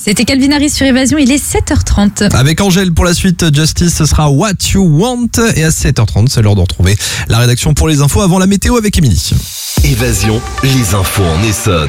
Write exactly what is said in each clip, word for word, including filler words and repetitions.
C'était Calvin Harris sur Évasion, il est sept heures trente. Avec Angèle pour la suite, Justice, ce sera What You Want. Et à sept heures trente, c'est l'heure de retrouver la rédaction pour les infos avant la météo avec Émilie. Évasion, les infos en Essonne.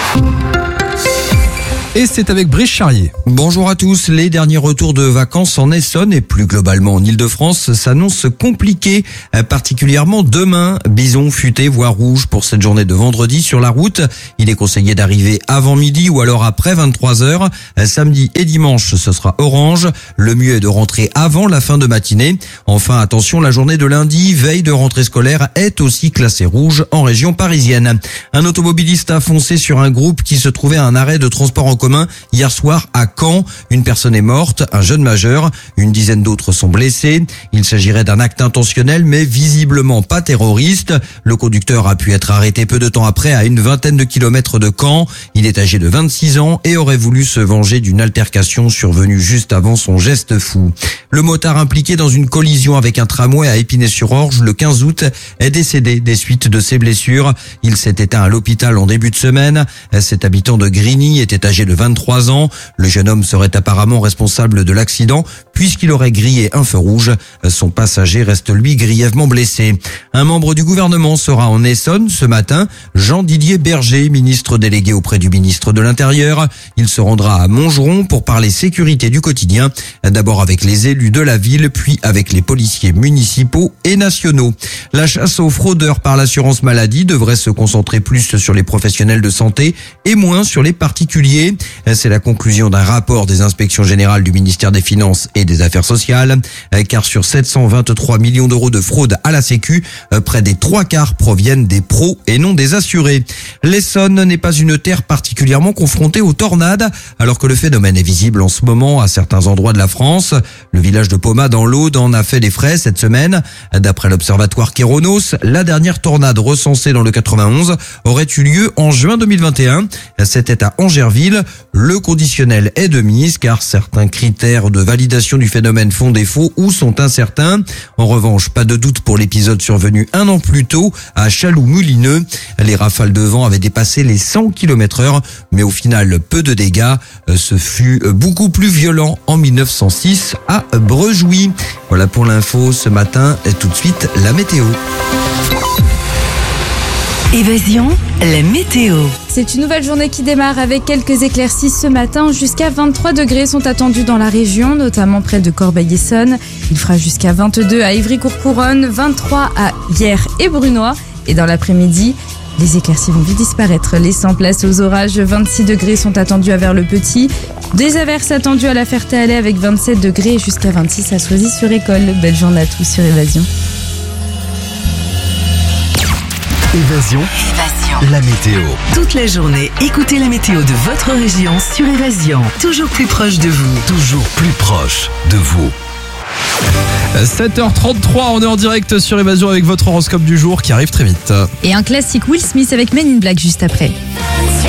Et c'est avec Brice Charrier. Bonjour à tous. Les derniers retours de vacances en Essonne et plus globalement en Ile-de-France s'annoncent compliqués, particulièrement demain. Bison, futé, voire rouge pour cette journée de vendredi sur la route. Il est conseillé d'arriver avant midi ou alors après vingt-trois heures. Samedi et dimanche, ce sera orange. Le mieux est de rentrer avant la fin de matinée. Enfin, attention, la journée de lundi, veille de rentrée scolaire, est aussi classée rouge en région parisienne. Un automobiliste a foncé sur un groupe qui se trouvait à un arrêt de transport en commun hier soir à Caen. Une personne est morte, un jeune majeur, une dizaine d'autres sont blessés. Il s'agirait d'un acte intentionnel mais visiblement pas terroriste. Le conducteur a pu être arrêté peu de temps après à une vingtaine de kilomètres de Caen. Il est âgé de vingt-six ans et aurait voulu se venger d'une altercation survenue juste avant son geste fou. Le motard impliqué dans une collision avec un tramway à Épinay-sur-Orge le quinze août est décédé des suites de ses blessures. Il s'est éteint à l'hôpital en début de semaine. Cet habitant de Grigny était âgé de vingt-trois ans. Le jeune homme serait apparemment responsable de l'accident puisqu'il aurait grillé un feu rouge. Son passager reste lui grièvement blessé. Un membre du gouvernement sera en Essonne ce matin. Jean-Didier Berger, ministre délégué auprès du ministre de l'Intérieur. Il se rendra à Montgeron pour parler sécurité du quotidien. D'abord avec les élus de la ville, puis avec les policiers municipaux et nationaux. La chasse aux fraudeurs par l'assurance maladie devrait se concentrer plus sur les professionnels de santé et moins sur les particuliers. C'est la conclusion d'un rapport des inspections générales du ministère des Finances et des Affaires sociales. Car sur sept cent vingt-trois millions d'euros de fraude à la Sécu, près des trois quarts proviennent des pros et non des assurés. L'Essonne n'est pas une terre particulièrement confrontée aux tornades, alors que le phénomène est visible en ce moment à certains endroits de la France. Le village de Poma dans l'Aude en a fait les frais cette semaine. D'après l'observatoire Kéronos, la dernière tornade recensée dans le quatre-vingt-onze aurait eu lieu en juin deux mille vingt et un. C'était à Angerville. Le conditionnel est de mise car certains critères de validation du phénomène font défaut ou sont incertains. En revanche, pas de doute pour l'épisode survenu un an plus tôt à Chaloux-Mulineux. Les rafales de vent avaient dépassé les cent kilomètres heure, mais au final, peu de dégâts. Ce fut beaucoup plus violent en mille neuf cent six à Brejouy. Voilà pour l'info ce matin. Et tout de suite, la météo. Évasion, la météo. C'est une nouvelle journée qui démarre avec quelques éclaircies ce matin. Jusqu'à vingt-trois degrés sont attendus dans la région, notamment près de Corbeil-Essonnes. Il fera jusqu'à vingt-deux à Ivry-Courcouronnes, vingt-trois à Hyères et Brunoy. Et dans l'après-midi, les éclaircies vont vite disparaître, laissant place aux orages. vingt-six degrés sont attendus à Vers-le-Petit. Des averses attendues à la Ferté-Alais avec vingt-sept degrés et jusqu'à vingt-six à Soisy-sur-École. Belle journée à tous sur Évasion. Évasion, Évasion. la météo. Toute la journée, écoutez la météo de votre région sur Évasion. Toujours plus proche de vous. Toujours plus proche de vous. sept heures trente-trois, on est en direct sur Évasion avec votre horoscope du jour qui arrive très vite. Et un classique Will Smith avec Men in Black juste après.